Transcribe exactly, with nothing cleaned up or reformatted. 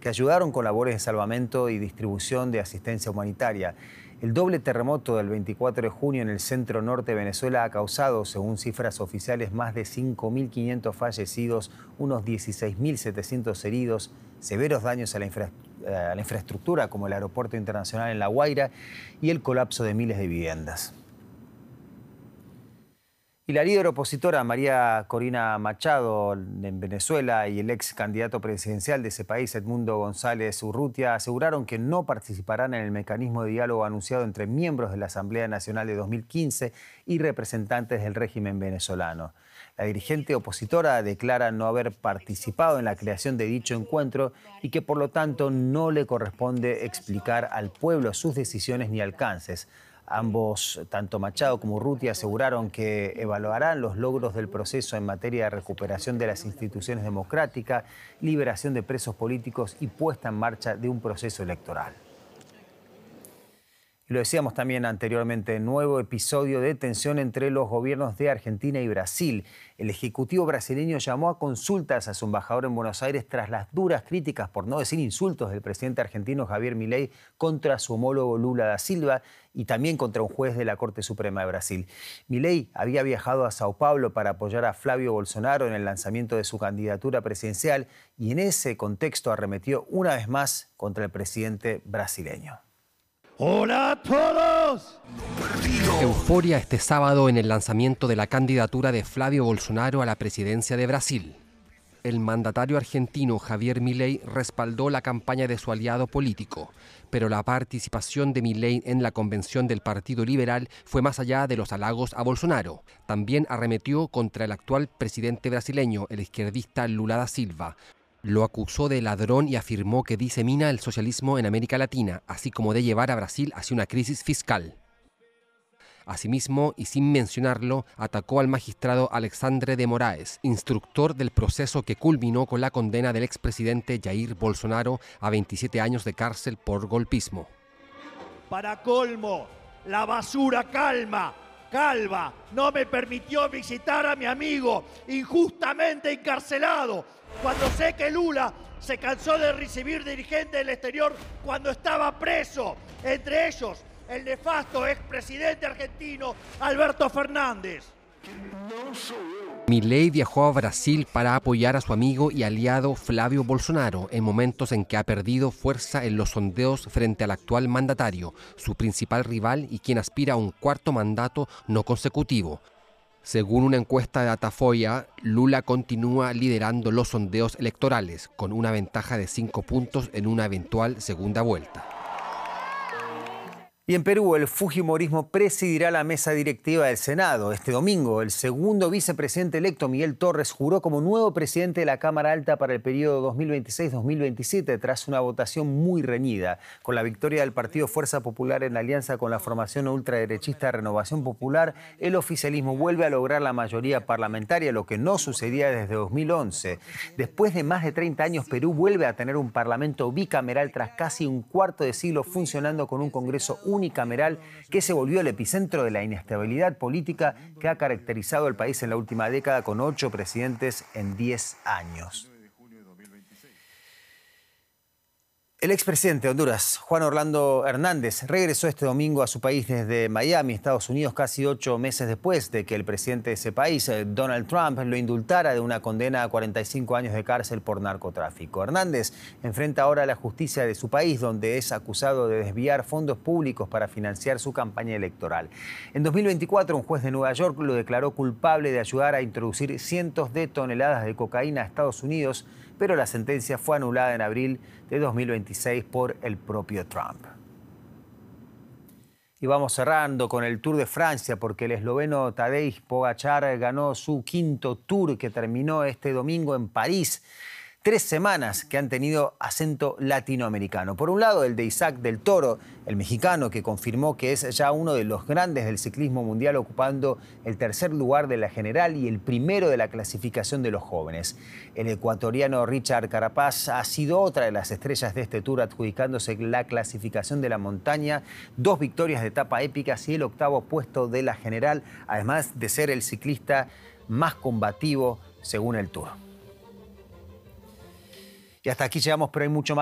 que ayudaron con labores de salvamento y distribución de asistencia humanitaria. El doble terremoto del veinticuatro de junio en el centro norte de Venezuela ha causado, según cifras oficiales, más de cinco mil quinientos fallecidos, unos dieciséis mil setecientos heridos, severos daños a la, infra, a la infraestructura como el aeropuerto internacional en La Guaira y el colapso de miles de viviendas. Y la líder opositora María Corina Machado en Venezuela y el ex candidato presidencial de ese país, Edmundo González Urrutia, aseguraron que no participarán en el mecanismo de diálogo anunciado entre miembros de la Asamblea Nacional de dos mil quince y representantes del régimen venezolano. La dirigente opositora declara no haber participado en la creación de dicho encuentro y que por lo tanto no le corresponde explicar al pueblo sus decisiones ni alcances. Ambos, tanto Machado como Urrutia, aseguraron que evaluarán los logros del proceso en materia de recuperación de las instituciones democráticas, liberación de presos políticos y puesta en marcha de un proceso electoral. Y lo decíamos también anteriormente, nuevo episodio de tensión entre los gobiernos de Argentina y Brasil. El ejecutivo brasileño llamó a consultas a su embajador en Buenos Aires tras las duras críticas, por no decir insultos, del presidente argentino Javier Milei contra su homólogo Lula da Silva y también contra un juez de la Corte Suprema de Brasil. Milei había viajado a Sao Paulo para apoyar a Flavio Bolsonaro en el lanzamiento de su candidatura presidencial y en ese contexto arremetió una vez más contra el presidente brasileño. ¡Hola a todos! Euforia este sábado en el lanzamiento de la candidatura de Flavio Bolsonaro a la presidencia de Brasil. El mandatario argentino Javier Milei respaldó la campaña de su aliado político, pero la participación de Milei en la convención del Partido Liberal fue más allá de los halagos a Bolsonaro. También arremetió contra el actual presidente brasileño, el izquierdista Lula da Silva. Lo acusó de ladrón y afirmó que disemina el socialismo en América Latina, así como de llevar a Brasil hacia una crisis fiscal. Asimismo, y sin mencionarlo, atacó al magistrado Alexandre de Moraes, instructor del proceso que culminó con la condena del expresidente Jair Bolsonaro a veintisiete años de cárcel por golpismo. Para colmo, la basura calma. Calva no me permitió visitar a mi amigo injustamente encarcelado, cuando sé que Lula se cansó de recibir dirigentes del exterior cuando estaba preso, entre ellos el nefasto expresidente argentino Alberto Fernández. Milei viajó a Brasil para apoyar a su amigo y aliado Flavio Bolsonaro en momentos en que ha perdido fuerza en los sondeos frente al actual mandatario, su principal rival y quien aspira a un cuarto mandato no consecutivo. Según una encuesta de Datafoya, Lula continúa liderando los sondeos electorales, con una ventaja de cinco puntos en una eventual segunda vuelta. Y en Perú, el fujimorismo presidirá la mesa directiva del Senado. Este domingo, el segundo vicepresidente electo, Miguel Torres, juró como nuevo presidente de la Cámara Alta para el periodo dos mil veintiséis a dos mil veintisiete, tras una votación muy reñida. Con la victoria del partido Fuerza Popular en alianza con la formación ultraderechista Renovación Popular, el oficialismo vuelve a lograr la mayoría parlamentaria, lo que no sucedía desde dos mil once. Después de más de treinta años, Perú vuelve a tener un parlamento bicameral tras casi un cuarto de siglo funcionando con un Congreso unicameral que se volvió el epicentro de la inestabilidad política que ha caracterizado el país en la última década, con ocho presidentes en diez años. El expresidente de Honduras, Juan Orlando Hernández, regresó este domingo a su país desde Miami, Estados Unidos, casi ocho meses después de que el presidente de ese país, Donald Trump, lo indultara de una condena a cuarenta y cinco años de cárcel por narcotráfico. Hernández enfrenta ahora la justicia de su país, donde es acusado de desviar fondos públicos para financiar su campaña electoral. En dos mil veinticuatro, un juez de Nueva York lo declaró culpable de ayudar a introducir cientos de toneladas de cocaína a Estados Unidos, pero la sentencia fue anulada en abril de dos mil veintiséis por el propio Trump. Y vamos cerrando con el Tour de Francia, porque el esloveno Tadej Pogačar ganó su quinto Tour, que terminó este domingo en París. Tres semanas que han tenido acento latinoamericano. Por un lado, el de Isaac del Toro, el mexicano, que confirmó que es ya uno de los grandes del ciclismo mundial, ocupando el tercer lugar de la general y el primero de la clasificación de los jóvenes. El ecuatoriano Richard Carapaz ha sido otra de las estrellas de este Tour, adjudicándose la clasificación de la montaña, dos victorias de etapa épicas y el octavo puesto de la general, además de ser el ciclista más combativo según el Tour. Y hasta aquí llegamos, pero hay mucho más.